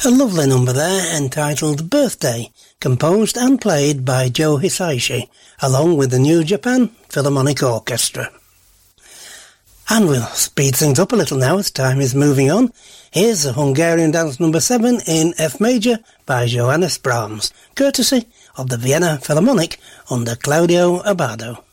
A lovely number there entitled Birthday, composed and played by Joe Hisaishi, along with the New Japan Philharmonic Orchestra. And we'll speed things up a little now as time is moving on. Here's the Hungarian Dance number 7 in F major by Johannes Brahms, courtesy of the Vienna Philharmonic under Claudio Abbado.